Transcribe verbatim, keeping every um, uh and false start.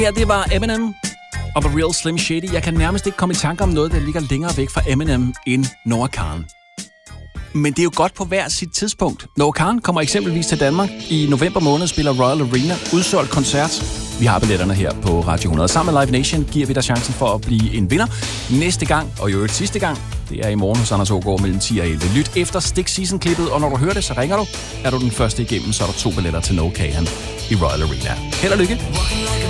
Her, det var Eminem og The Real Slim Shady. Jeg kan nærmest ikke komme i tanke om noget, der ligger længere væk fra Eminem end Noah Kahan. Men det er jo godt på hver sit tidspunkt. Noah Kahan kommer eksempelvis til Danmark. I november måned spiller Royal Arena udsolgt koncert. Vi har billetterne her på Radio hundrede. Sammen med Live Nation giver vi dig chancen for at blive en vinder. Næste gang, og i øvrigt sidste gang, det er i morgen hos Anders Aagaard mellem ti og elleve. Lyt efter Stik Season-klippet, og når du hører det, så ringer du. Er du den første igennem, så er der to billetter til Noah Kahan i Royal Arena. Held og lykke!